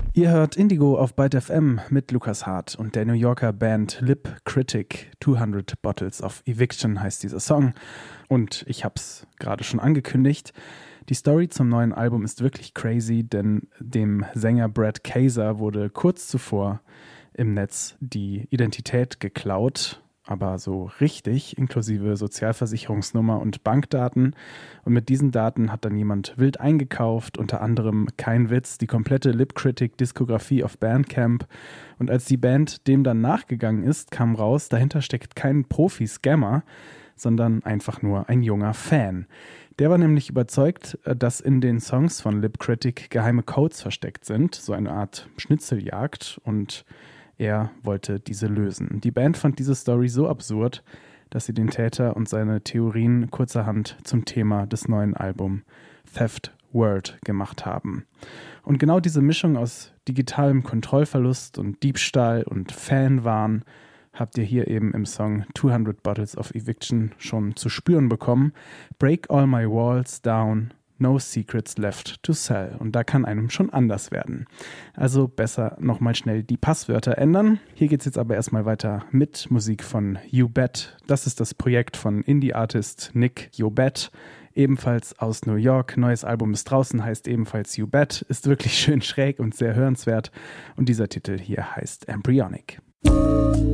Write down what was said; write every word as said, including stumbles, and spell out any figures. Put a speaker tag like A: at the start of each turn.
A: Ihr hört Indigo auf Byte F M mit Lukas Hart und der New Yorker Band Lip Critic. zweihundert Bottles of Eviction heißt dieser Song. Und ich hab's gerade schon angekündigt. Die Story zum neuen Album ist wirklich crazy, denn dem Sänger Brad Kaiser wurde kurz zuvor im Netz die Identität geklaut. Aber so richtig, inklusive Sozialversicherungsnummer und Bankdaten. Und mit diesen Daten hat dann jemand wild eingekauft, unter anderem, kein Witz, die komplette Lip Critic-Diskografie auf Bandcamp. Und als die Band dem dann nachgegangen ist, kam raus, dahinter steckt kein Profi-Scammer, sondern einfach nur ein junger Fan. Der war nämlich überzeugt, dass in den Songs von Lip Critic geheime Codes versteckt sind, so eine Art Schnitzeljagd, und er wollte diese lösen. Die Band fand diese Story so absurd, dass sie den Täter und seine Theorien kurzerhand zum Thema des neuen Albums Theft World gemacht haben. Und genau diese Mischung aus digitalem Kontrollverlust und Diebstahl und Fanwahn habt ihr hier eben im Song zweihundert Bottles of Eviction schon zu spüren bekommen. Break all my walls down. No secrets left to sell. Und da kann einem schon anders werden. Also besser nochmal schnell die Passwörter ändern. Hier geht's jetzt aber erstmal weiter mit Musik von You Bet. Das ist das Projekt von Indie-Artist Nick You Bet, ebenfalls aus New York. Neues Album ist draußen, heißt ebenfalls You Bet. Ist wirklich schön schräg und sehr hörenswert. Und dieser Titel hier heißt Embryonic.